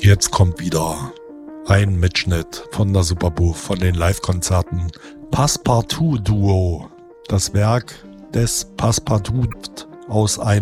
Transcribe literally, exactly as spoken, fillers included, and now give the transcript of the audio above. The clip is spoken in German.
Jetzt kommt wieder ein Mitschnitt von der Superboo, von den Live-Konzerten Passepartout Duo. Das Werk des Passepartout aus einem